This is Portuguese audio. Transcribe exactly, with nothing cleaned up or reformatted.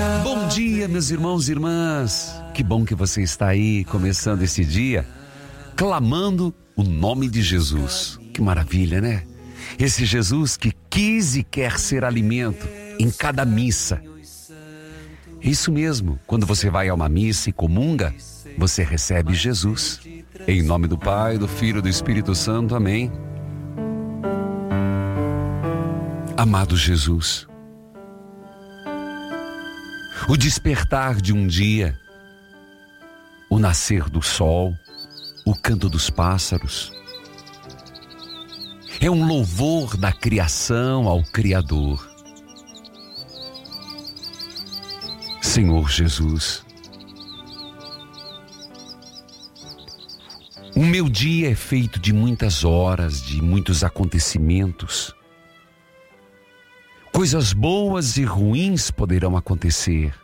Bom dia, meus irmãos e irmãs. Que bom que você está aí, começando esse dia, clamando o nome de Jesus. Que maravilha, né? Esse Jesus que quis e quer ser alimento em cada missa. É isso mesmo, quando você vai a uma missa e comunga, você recebe Jesus. Em nome do Pai, do Filho e do Espírito Santo, amém. Amado Jesus, o despertar de um dia, o nascer do sol, o canto dos pássaros, é um louvor da criação ao Criador. Senhor Jesus, o meu dia é feito de muitas horas, de muitos acontecimentos. Coisas boas e ruins poderão acontecer.